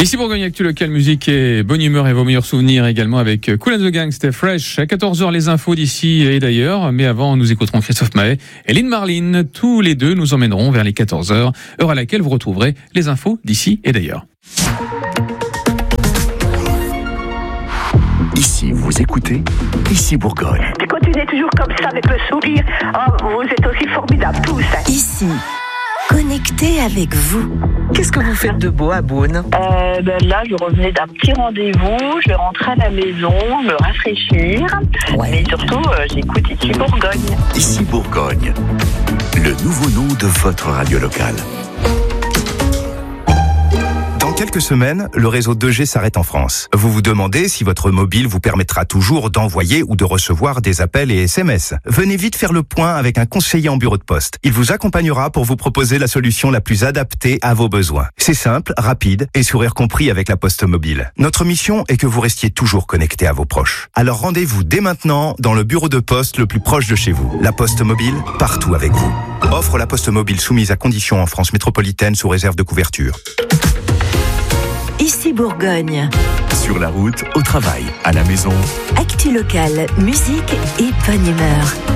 Ici Bourgogne Actu, local musique et bonne humeur et vos meilleurs souvenirs également avec Kool and the Gang, Stay Fresh. À 14h, les infos d'ici et d'ailleurs. Mais avant, nous écouterons Christophe Maé et Lynn Marlin. Tous les deux nous emmèneront vers les 14h, heure à laquelle vous retrouverez les infos d'ici et d'ailleurs. Ici, vous écoutez, ici Bourgogne. Tu continues toujours comme ça avec le sourire. Oh, vous êtes aussi formidables tous. Ici, connecté avec vous. Qu'est-ce que vous faites de beau à Beaune ? Là, je revenais d'un petit rendez-vous. Je rentre à la maison, me rafraîchir. Ouais. Mais surtout, j'écoute ici Bourgogne. Ici Bourgogne, le nouveau nom de votre radio locale. Dans quelques semaines, le réseau 2G s'arrête en France. Vous vous demandez si votre mobile vous permettra toujours d'envoyer ou de recevoir des appels et SMS. Venez vite faire le point avec un conseiller en bureau de poste. Il vous accompagnera pour vous proposer la solution la plus adaptée à vos besoins. C'est simple, rapide et sourire compris avec la Poste Mobile. Notre mission est que vous restiez toujours connecté à vos proches. Alors rendez-vous dès maintenant dans le bureau de poste le plus proche de chez vous. La Poste Mobile, partout avec vous. Offre la Poste Mobile soumise à conditions en France métropolitaine sous réserve de couverture. Ici Bourgogne. Sur la route, au travail, à la maison. Actu locale, musique et bonne humeur.